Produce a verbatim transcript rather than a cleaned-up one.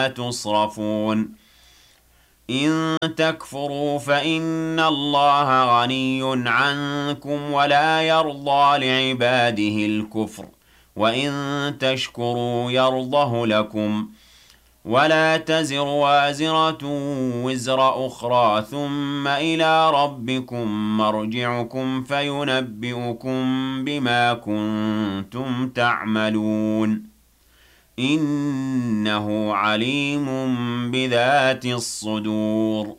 ثم تصرفون إن تكفروا فإن الله غني عنكم ولا يرضى لعباده الكفر وإن تشكروا يرضه لكم ولا تزر وازرة وزر أخرى ثم إلى ربكم مرجعكم فينبئكم بما كنتم تعملون إنه عليم بذات الصدور